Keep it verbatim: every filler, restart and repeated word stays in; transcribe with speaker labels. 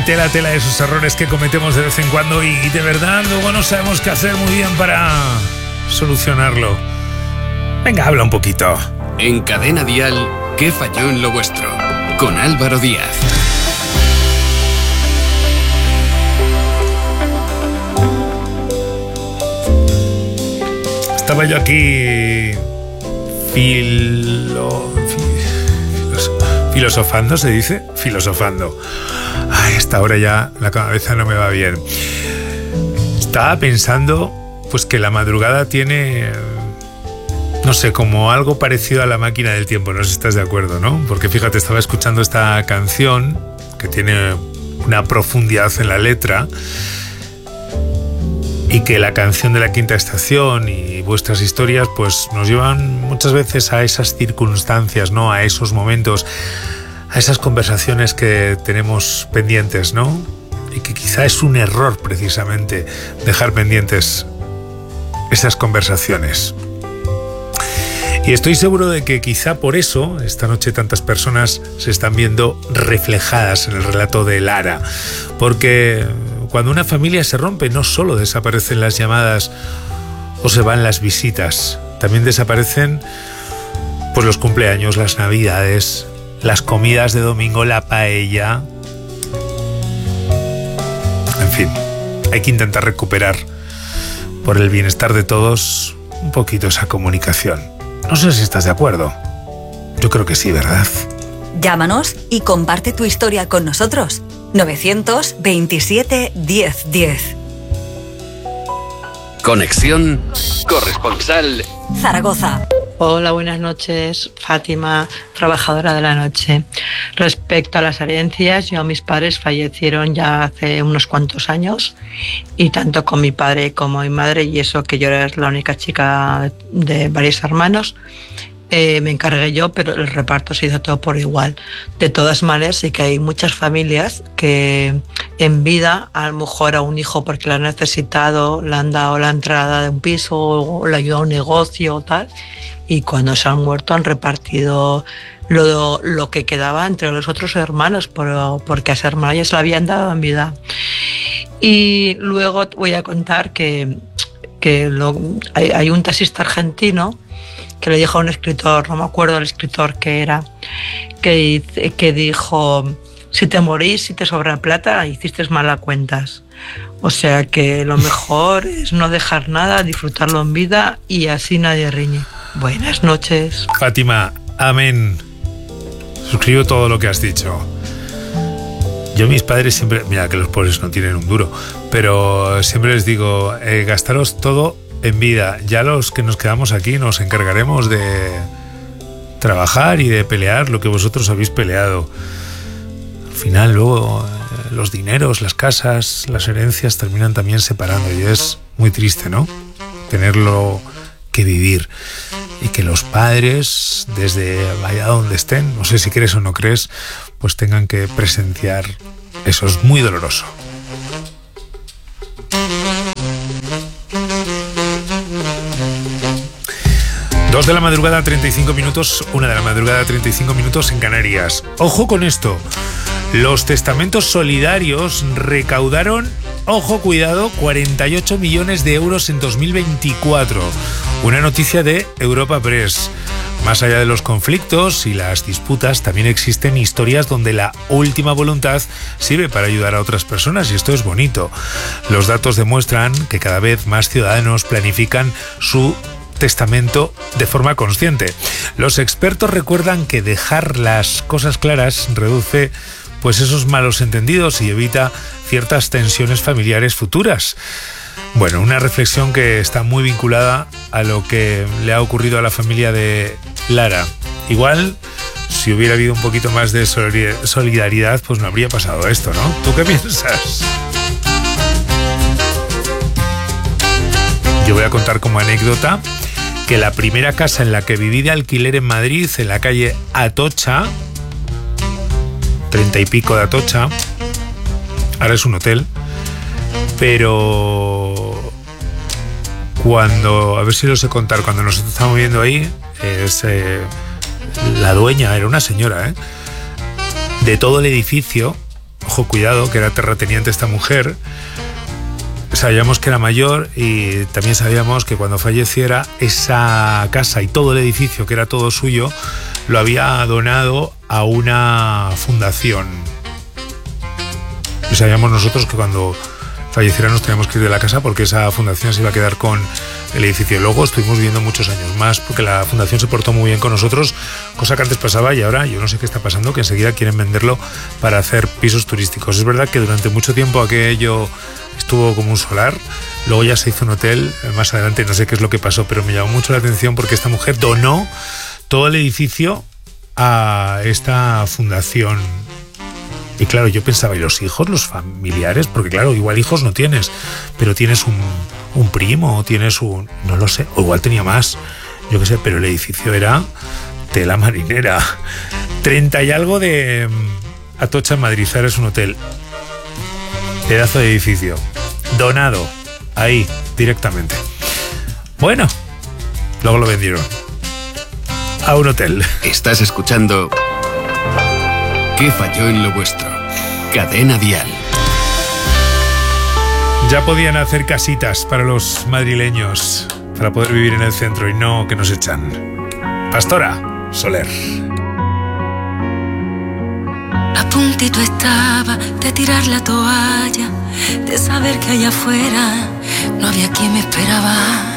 Speaker 1: tela, tela de esos errores que cometemos de vez en cuando y de verdad luego no sabemos qué hacer muy bien para solucionarlo. Venga, habla un poquito.
Speaker 2: En Cadena Dial, ¿qué falló en lo vuestro? Con Álvaro Díaz.
Speaker 1: Estaba yo aquí filo, filosofando, ¿se dice? Filosofando. A esta hora ya la cabeza no me va bien. Estaba pensando pues que la madrugada tiene, no sé, como algo parecido a la máquina del tiempo. No sé si estás de acuerdo, ¿no? Porque fíjate, estaba escuchando esta canción que tiene una profundidad en la letra y que la canción de La Quinta Estación y vuestras historias pues nos llevan muchas veces a esas circunstancias, ¿no? A esos momentos, a esas conversaciones que tenemos pendientes, ¿no? Y que quizá es un error precisamente dejar pendientes esas conversaciones. Y estoy seguro de que quizá por eso esta noche tantas personas se están viendo reflejadas en el relato de Lara, porque cuando una familia se rompe no solo desaparecen las llamadas o se van las visitas, también desaparecen pues los cumpleaños, las navidades, las comidas de domingo, la paella. En fin, hay que intentar recuperar por el bienestar de todos un poquito esa comunicación. No sé si estás de acuerdo. Yo creo que sí, ¿verdad?
Speaker 3: Llámanos y comparte tu historia con nosotros. novecientos veintisiete diez diez.
Speaker 2: Conexión corresponsal
Speaker 3: Zaragoza.
Speaker 4: Hola, buenas noches, Fátima, trabajadora de la noche. Respecto a las herencias, yo, mis padres fallecieron ya hace unos cuantos años y tanto con mi padre como mi madre, y eso que yo era la única chica de varios hermanos, eh, me encargué yo, pero el reparto se hizo todo por igual. De todas maneras, sí que hay muchas familias que en vida, a lo mejor a un hijo porque lo han necesitado, le han dado la entrada de un piso o le ayudado a un negocio o tal, y cuando se han muerto han repartido lo, lo que quedaba entre los otros hermanos, por, porque a ese hermano ya se lo habían dado en vida. Y luego voy a contar que, que lo, hay, hay un taxista argentino que le dijo a un escritor, no me acuerdo el escritor que era, que, que dijo: si te morís, si te sobra plata, hiciste mal a cuentas. O sea que lo mejor es no dejar nada, disfrutarlo en vida y así nadie riñe. Buenas noches.
Speaker 1: Fátima, amén. Suscribo todo lo que has dicho. Yo a mis padres siempre, mira que los pobres no tienen un duro, pero siempre les digo, eh, gastaros todo en vida. Ya los que nos quedamos aquí nos encargaremos de trabajar y de pelear lo que vosotros habéis peleado. Al final luego eh, los dineros, las casas, las herencias terminan también separando y es muy triste, ¿no? Tenerlo que vivir y que los padres, desde allá donde estén, no sé si crees o no crees, pues tengan que presenciar eso. Es muy doloroso. Dos de la madrugada, treinta y cinco minutos, una de la madrugada, treinta y cinco minutos en Canarias. Ojo con esto, los testamentos solidarios recaudaron, ojo, cuidado, cuarenta y ocho millones de euros en dos mil veinticuatro. Una noticia de Europa Press. Más allá de los conflictos y las disputas, también existen historias donde la última voluntad sirve para ayudar a otras personas, y esto es bonito. Los datos demuestran que cada vez más ciudadanos planifican su testamento de forma consciente. Los expertos recuerdan que dejar las cosas claras reduce pues esos malos entendidos y evita ciertas tensiones familiares futuras. Bueno, una reflexión que está muy vinculada a lo que le ha ocurrido a la familia de Lara. Igual, si hubiera habido un poquito más de solidaridad, pues no habría pasado esto, ¿no? ¿Tú qué piensas? Yo voy a contar como anécdota que la primera casa en la que viví de alquiler en Madrid, en la calle Atocha, treinta y pico de Atocha, ahora es un hotel, pero cuando, a ver si lo sé contar, cuando nosotros estábamos viviendo ahí, es, eh, la dueña era una señora, ¿eh? De todo el edificio ojo, cuidado, que era terrateniente esta mujer. Sabíamos que era mayor y también sabíamos que cuando falleciera esa casa y todo el edificio, que era todo suyo, lo había donado a una fundación. Y sabíamos nosotros que cuando falleciera nos teníamos que ir de la casa porque esa fundación se iba a quedar con el edificio. Luego estuvimos viviendo muchos años más porque la fundación se portó muy bien con nosotros, cosa que antes pasaba y ahora yo no sé qué está pasando, que enseguida quieren venderlo para hacer pisos turísticos. Es verdad que durante mucho tiempo aquello estuvo como un solar, luego ya se hizo un hotel, más adelante no sé qué es lo que pasó, pero me llamó mucho la atención porque esta mujer donó todo el edificio a esta fundación. Y claro, yo pensaba, ¿y los hijos, los familiares? Porque claro, igual hijos no tienes, pero tienes un, un primo, o tienes un... no lo sé, o igual tenía más, yo qué sé, pero el edificio era tela marinera. Treinta y algo de Atocha en Madrid, ahora es un hotel. Pedazo de edificio. Donado. Ahí, directamente. Bueno, luego lo vendieron a un hotel.
Speaker 2: Estás escuchando ¿Qué falló en lo vuestro? Cadena Dial.
Speaker 1: Ya podían hacer casitas para los madrileños para poder vivir en el centro y no que nos echan. Pastora Soler.
Speaker 5: A puntito estaba de tirar la toalla, de saber que allá afuera no había quien me esperaba.